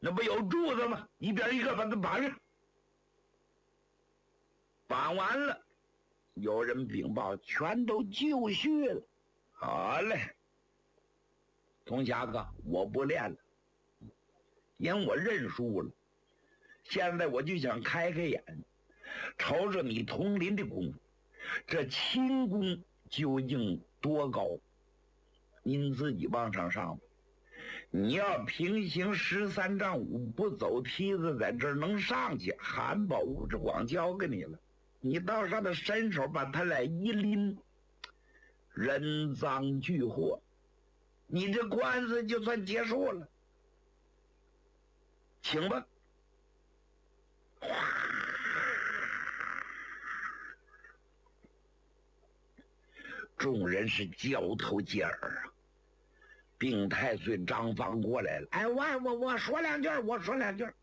那不有柱子吗？一边一个把它绑上。绑完了，有人禀报，全都就绪了。好嘞，童侠哥，我不练了，因为我认输了。现在我就想开开眼，瞅瞅你铜林的功夫，这轻功究竟多高？您自己往上上吧。你要平行13丈5，不走梯子，在这儿能上去，韩宝吴志广交给你了。你到上头伸手把他俩一拎，人赃俱获，你这官司就算结束了。请吧。众人是交头接耳啊。并太岁张方过来了，哎，我说两句，我说两句。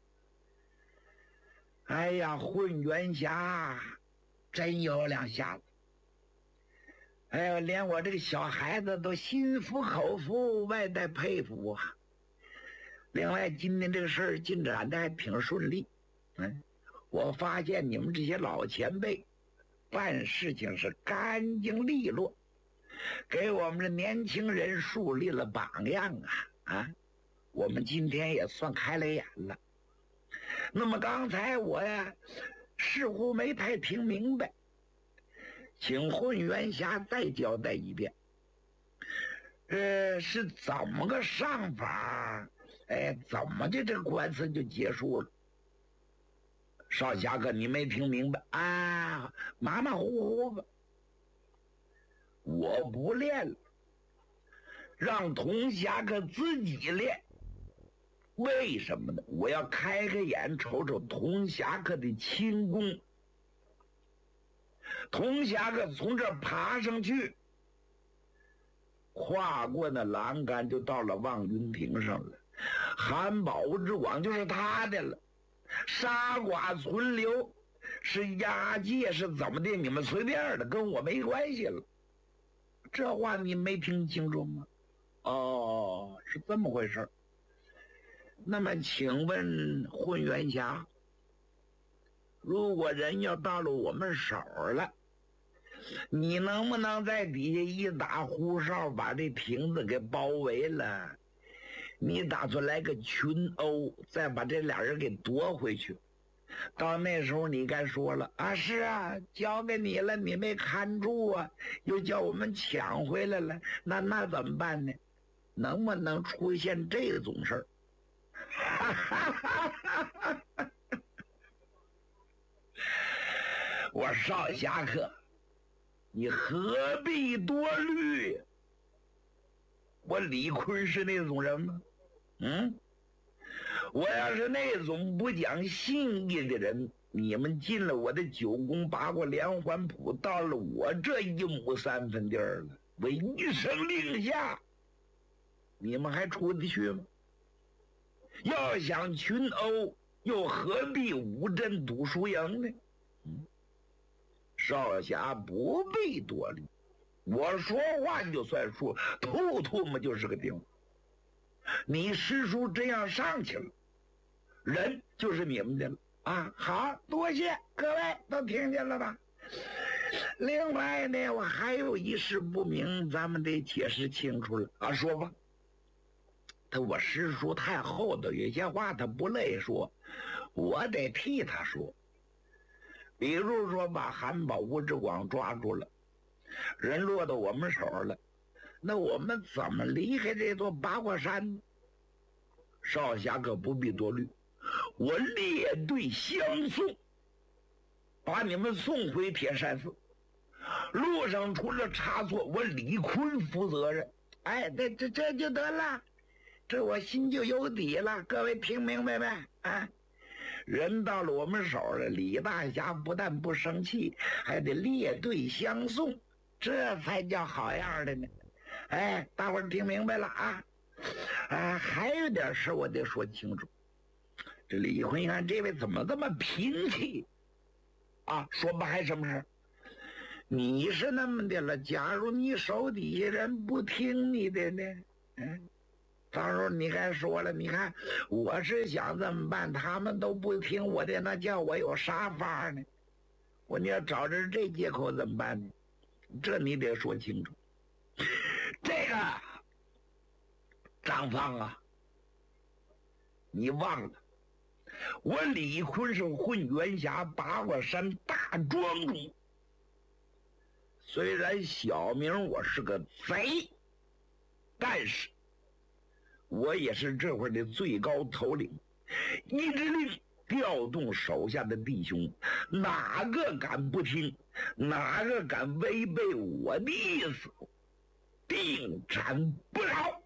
哎呀，混元侠真有两下子，哎呀，连我这个小孩子都心服口服，外带佩服啊。另外，今天这个事儿进展的还挺顺利，我发现你们这些老前辈办事情是干净利落。给我们这年轻人树立了榜样啊！我们今天也算开了眼了。那么刚才我呀，似乎没太听明白，请混元侠再交代一遍。是怎么个上法？怎么的这官司就结束了？少侠哥，你没听明白啊？马马虎虎吧。我不练了，让童侠客自己练。为什么呢？我要开开眼，瞅瞅童侠客的轻功。童侠客从这儿爬上去，跨过那栏杆，就到了望云亭上了。韩宝之广就是他的了，杀剐存留，是押解是怎么的？你们随便的，跟我没关系了。这话你没听清楚吗？哦，是这么回事。那么请问混元侠，如果人要到了我们手了，你能不能在底下一打呼哨，把这亭子给包围了？你打算来个群殴，再把这俩人给夺回去？到那时候你该说了啊，是啊，交给你了，你没看住啊，又叫我们抢回来了，那怎么办呢？能不能出现这种事儿？我少侠客，你何必多虑？我李逵是那种人吗？我要是那种不讲信义的人，你们进了我的九宫八卦连环谱，到了我这1亩3分地儿了，我一声令下，你们还出得去吗？要想群殴，又何必五阵赌输赢呢？少侠不必多虑，我说话就算数，吐嘛就是个钉。你师叔这样上去了，人就是你们的了啊！好，多谢各位都听见了吧？另外呢，我还有一事不明，咱们得解释清楚了啊！说吧。我师叔太厚道，有些话他不乐意说，我得替他说。比如说把韩宝吴志广抓住了，人落到我们手了，那我们怎么离开这座八卦山呢？少侠可不必多虑，我列队相送，把你们送回铁山寺。路上出了差错，我李逵负责任。这就得了，这我心就有底了。各位听明白没？啊，人到了我们手了，李大侠不但不生气，还得列队相送，这才叫好样的呢。大伙儿听明白了啊？还有点事我得说清楚。这李逵看这位怎么这么贫气啊？说吧，还什么事？你是那么的了，假如你手底下人不听你的呢？ 到时候你该说了，你看我是想这么办，他们都不听我的，那叫我有啥法呢？你要找着这借口怎么办呢？这你得说清楚。这个张芳啊，你忘了，我李逵是混元峡八卦山大庄主，虽然小名我是个贼，但是我也是这会儿的最高头领，一指令调动手下的弟兄，哪个敢不听，哪个敢违背我的意思，定斩不饶。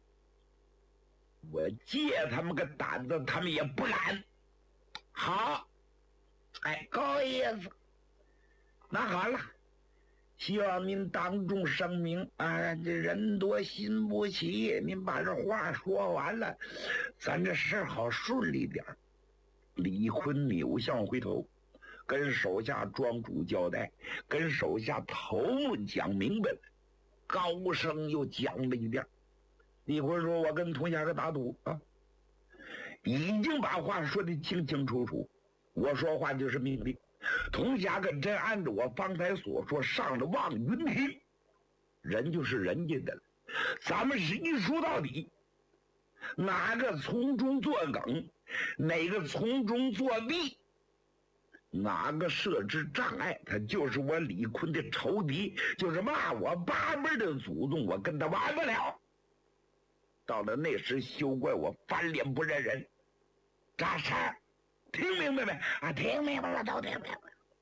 我借他们个胆子，他们也不敢。好，够意思。那好了，希望您当众声明啊！这人多心不齐，您把这话说完了，咱这事好顺利点。李逵扭向回头，跟手下庄主交代，跟手下头目讲明白了，高声又讲了一遍。李逵说：“我跟童家哥打赌啊，已经把话说得清清楚楚，我说话就是命令。童家哥真按照我方才所说上了望云亭，人就是人家的了。咱们是一说到底，哪个从中作梗，哪个从中作弊，哪个设置障碍，他就是我李逵的仇敌，就是骂我八辈的祖宗，我跟他完不了。到了那时，休怪我翻脸不认人。扎事儿，听明白没？啊，听明白了，都听明白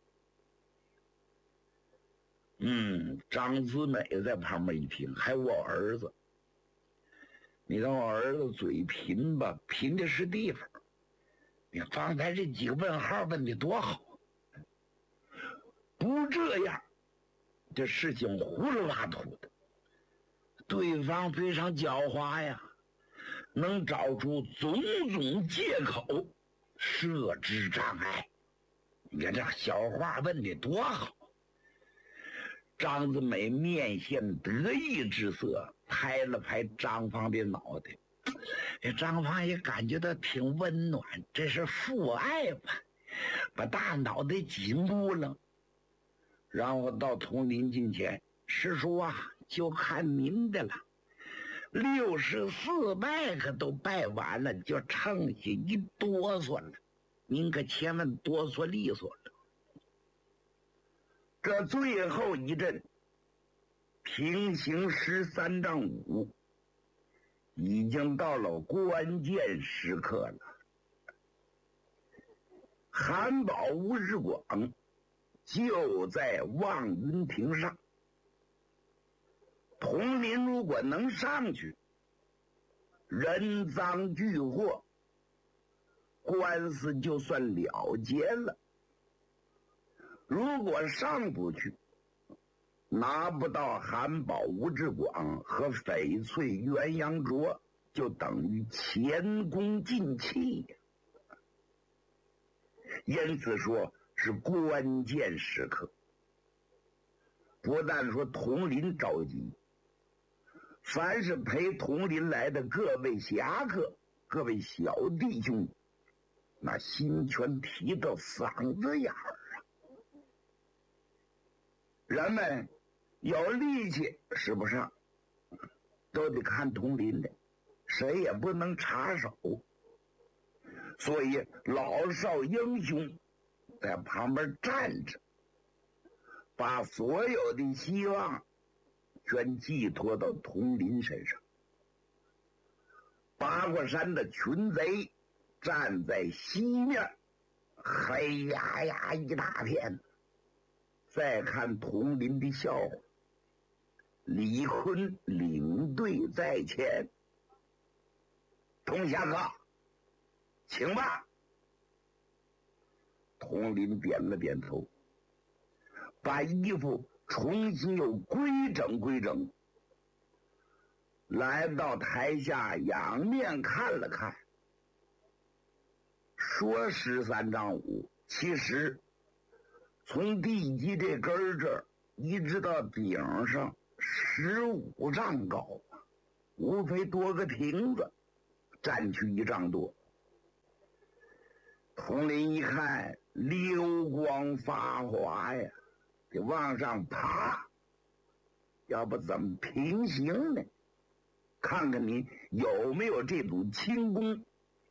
了。张子美在旁边一听，还我儿子，你看我儿子嘴贫吧，贫的是地方。你方才这几个问号问的多好，不这样，这事情糊里拉涂的。对方非常狡猾呀，能找出种种借口，设置障碍。你看这小话问的多好。张子美面现得意之色，拍了拍张芳的脑袋。张芳也感觉到挺温暖，这是父爱吧，把大脑袋紧住了。然后到佟林近前，师叔啊，就看您的了，64拜可都拜完了，就剩下一哆嗦了，您可千万哆嗦利索了。这最后一阵平行13丈5，已经到了关键时刻了。韩宝、吴世广就在望云亭上，佟林如果能上去，人赃俱获，官司就算了结了。如果上不去，拿不到韩宝、吴志广和翡翠鸳鸯镯，就等于前功尽弃呀。因此说是关键时刻。不但说佟林着急，凡是陪佟林来的各位侠客、各位小弟兄，那心全提到嗓子眼儿啊。人们有力气使不上，都得看佟林的，谁也不能插手。所以老少英雄在旁边站着，把所有的希望全寄托到佟林身上。八卦山的群贼站在西面，黑压压一大片。再看佟林的笑话，李逵领队在前，佟侠客，请吧。佟林点了点头，把衣服重新又规整规整，来到台下仰面看了看，说13丈5，其实从地基这根儿这儿一直到顶上15丈高， 无非多个亭子，占去1丈多。统领一看，流光发华呀，得往上爬，要不怎么平行呢？看看你有没有这种轻功。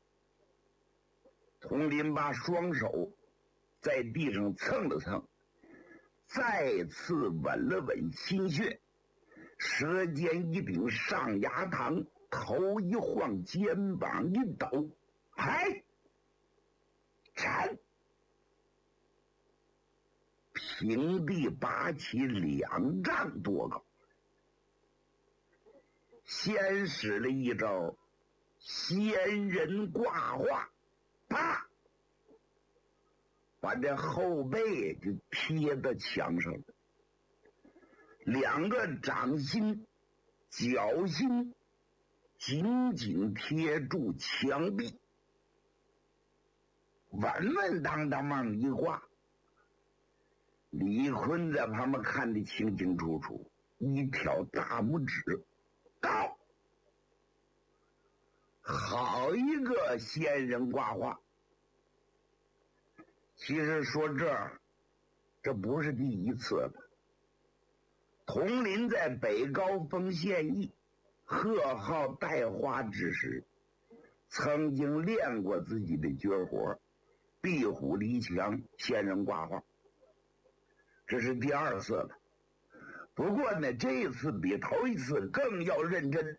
统领把双手在地上蹭了蹭，再次稳了稳心穴，舌尖一顶上牙膛，头一晃，肩膀一抖，嗨，禅，平地拔起2丈多高。先使了一招仙人挂画，啪，把这后背就贴到墙上了，2个掌心、脚心紧紧贴住墙壁，稳稳当当往一挂。李逵在旁边看得清清楚楚，一挑大拇指，到，好一个仙人挂画。其实说这儿，这不是第一次了。统领在北高峰献艺，贺号带花之时，曾经练过自己的绝活，壁虎离墙，仙人挂画。这是第2次了。不过呢，这次比头一次更要认真。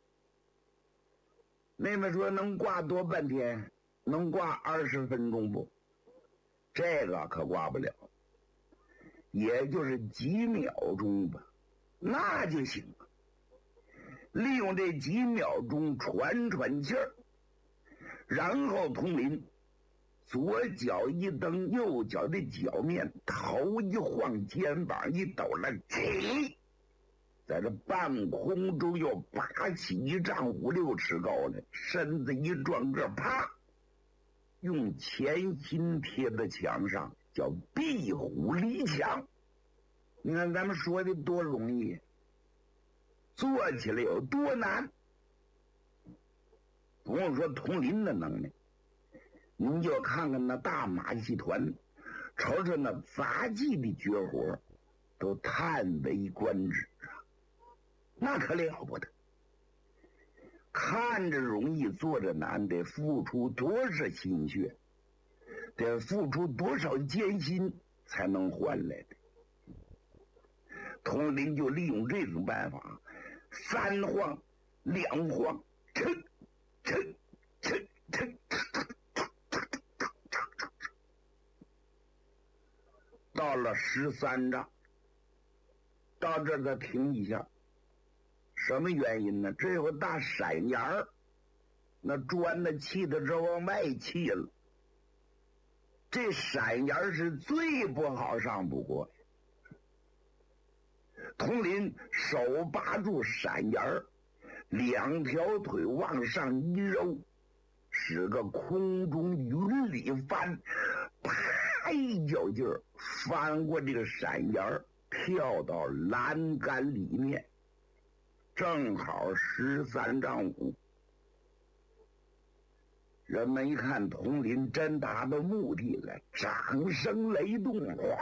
妹妹说能挂多半天？能挂20分钟不？这个可挂不了，也就是几秒钟吧，那就行了。利用这几秒钟喘喘气儿，然后统领左脚一蹬，右脚的脚面，头一晃，肩膀一抖了，起，在这半空中又拔起1丈5、6尺高来，身子一转个，啪，用前心贴在墙上，叫壁虎离墙。你看咱们说的多容易，做起来有多难。不用说统领的能耐，您就看看那大马戏团，瞅瞅那杂技的绝活，都叹为观止啊，那可了不得。看着容易，做着难，得付出多少心血，得付出多少艰辛才能换来的。统领就利用这种办法，3晃2晃，抻抻抻抻，到了13丈，到这儿再停一下。什么原因呢？这有大闪眼儿，那砖的气的这往外气了。这闪眼儿是最不好上不过。统领手扒住闪眼儿，2条腿往上一揉，使个空中云里翻，啪一脚劲儿翻过这个闪眼儿，跳到栏杆里面，正好13丈5。人们一看统领真达到目的了，掌声雷动，哗！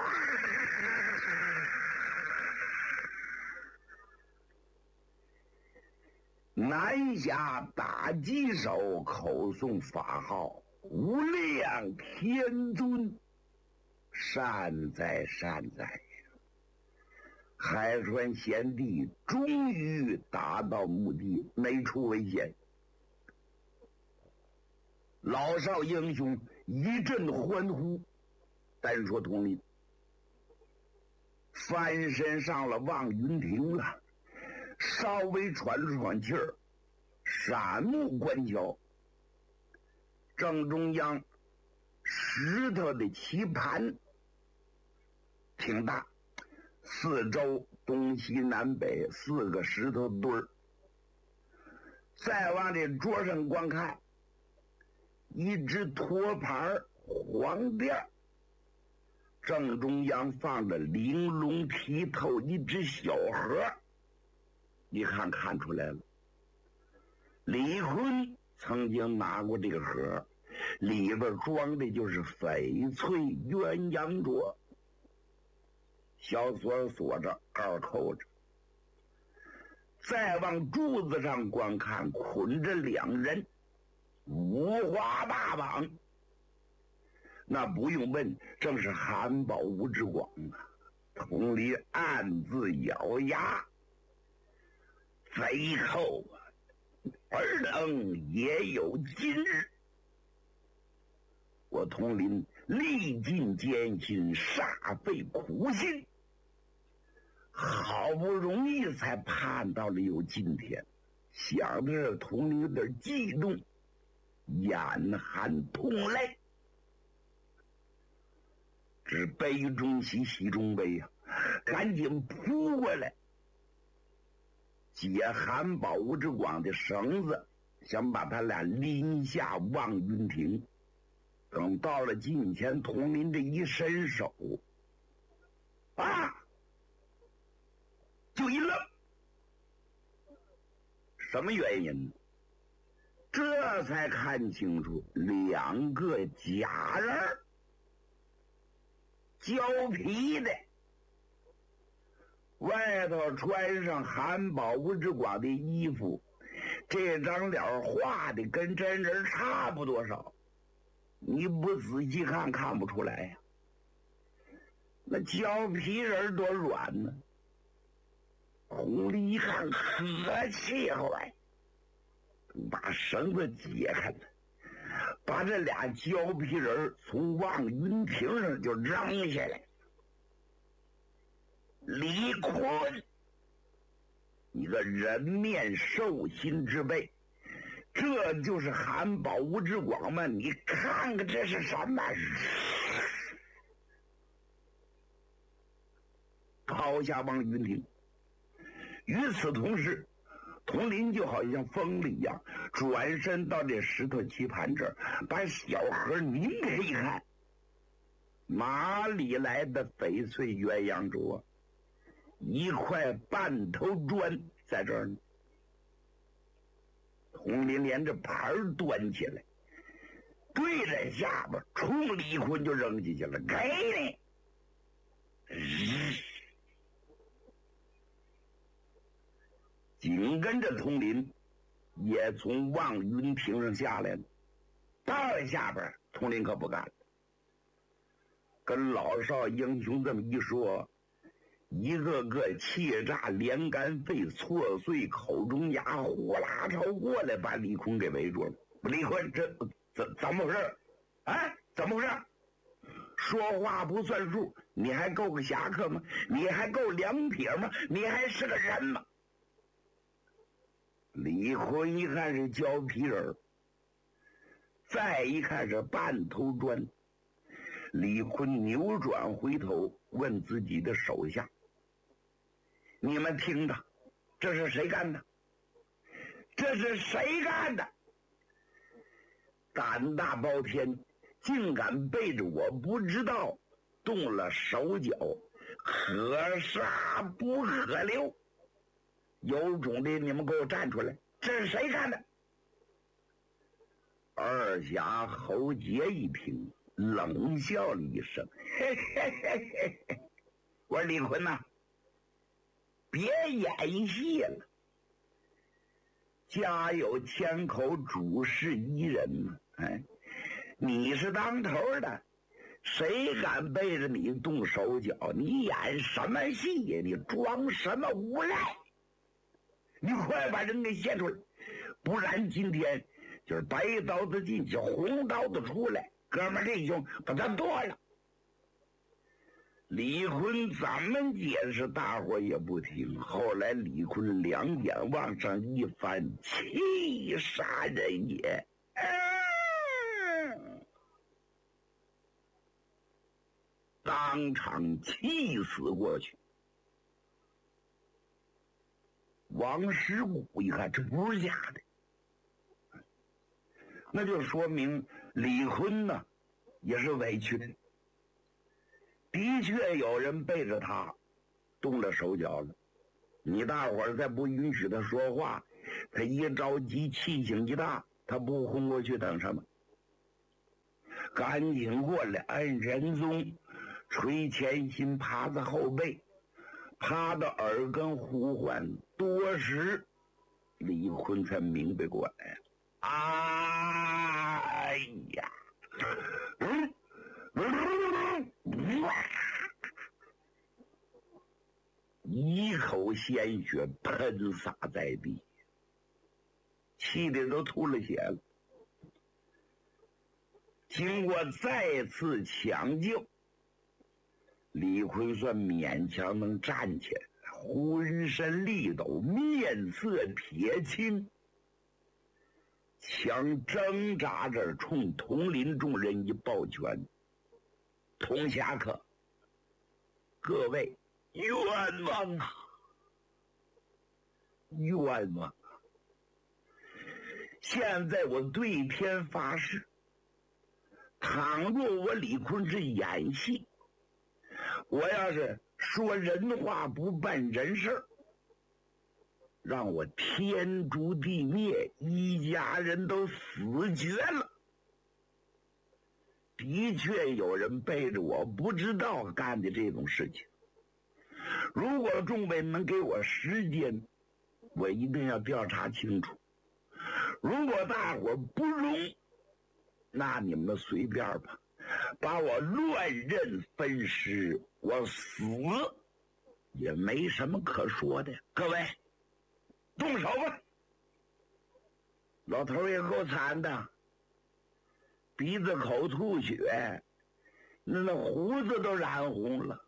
南下打击手口诵法号，无量天尊，善哉善哉。海川贤弟终于达到目的，没出危险。老少英雄一阵欢呼。单说统领翻身上了望云亭了，稍微喘了喘气儿，闪目观瞧，正中央石头的棋盘挺大，四周东西南北4个石头堆儿。再往这桌上观看，一只托盘黄垫，正中央放着玲珑剔透一只小盒。一看看出来了， 李坤曾经拿过这个盒，里边装的就是翡翠鸳鸯镯，小锁锁着，二扣着。再往柱子上观看，捆着两人，五花大绑。那不用问，正是韩宝吴之广啊。佟林暗自咬牙，贼寇啊，尔等也有今日。我佟林历尽艰辛，煞费苦心，好不容易才盼到了有今天。想着佟林有点激动，眼含痛泪。只悲中喜，喜中悲呀、赶紧扑过来，解韩宝吴之广的绳子，想把他俩拎下望云亭。等到了近前，佟林这一伸手，啊，就一愣。什么原因？这才看清楚，两个假人儿，胶皮的，外头穿上韩宝吴之广的衣服，这张脸画的跟真人差不多少，你不仔细看看不出来呀。那胶皮人多软呢。佟林一看可气坏，把绳子解开了，把这俩胶皮人从望云亭上就扔下来。李坤，一个人面兽心之辈，这就是韩宝吴之广吗？你看看这是什么？抛下望云亭。与此同时，佟林就好像疯了一样，转身到这石头棋盘这儿，把小盒拧开一看，哪里来的翡翠鸳鸯镯？一块半头砖在这儿呢。佟林连着盘端起来，对着下巴冲李坤就扔进去了，给你！紧跟着佟林也从望云亭上下来了。到了下边，佟林可不干了，跟老少英雄这么一说，一个个气炸连肝肺，挫碎口中牙，呼啦朝过来把李坤给围住了。李坤，这怎么回事？啊，怎么回事？说话不算数，你还够个侠客吗？你还够良铁吗？你还是个人吗？李坤一看是胶皮人，再一看是半头砖。李坤扭转回头问自己的手下：你们听着，这是谁干的？这是谁干的？胆大包天，竟敢背着我不知道，动了手脚，可杀不可留。有种的你们给我站出来，这是谁干的？二侠侯杰一听，冷笑了一声，嘿嘿嘿嘿嘿，我说李坤呐，别演戏了，家有千口，主事一人嘛。哎，你是当头的，谁敢背着你动手脚？你演什么戏呀？你装什么无赖？你快把人给献出来，不然今天就是白刀子进去，红刀子出来。哥们儿弟兄，把他剁了。李坤怎么解释，大伙也不听。后来李坤两眼往上一翻，气杀人也，当场气死过去。王师古一看，这不是假的，那就说明李坤呢也是委屈的。的确有人背着他动了手脚了，你大伙儿再不允许他说话， 他一着急，气性一大，他不昏过去等什么？赶紧过来按仁宗，捶前心，趴在后背，趴到耳根呼唤，多时，李逵才明白过来。哎呀！一口鲜血喷洒在地，气得都吐了血了。经过再次抢救，李逵算勉强能站起来，浑身力抖，面色铁青，想挣扎着冲统领众人一抱拳：“同侠客，各位冤枉啊！冤枉啊！现在我对天发誓，倘若我李逵是演戏，我要是说人话不办人事，让我天诛地灭，一家人都死绝了。的确有人背着我不知道干的这种事情。如果众位能给我时间，我一定要调查清楚。如果大伙不容，那你们随便吧，把我乱刃分尸，我死也没什么可说的。各位动手吧！老头也够惨的，鼻子口吐血，那胡子都染红了。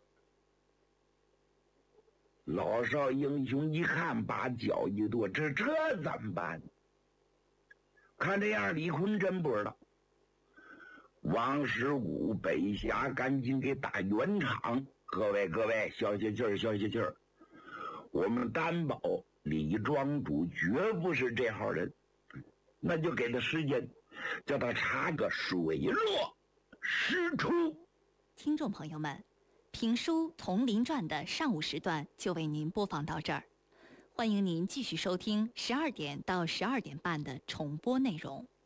老少英雄一看，把脚一跺，这怎么办？看这样，李逵真不知道。王十五北峡赶紧给打圆场。各位，消消气儿。我们担保李庄主绝不是这号人，那就给他时间，叫他查个水落石出。 听众朋友们，评书《铜陵传》的上午时段就为您播放到这儿，欢迎您继续收听12点到12点半的重播内容。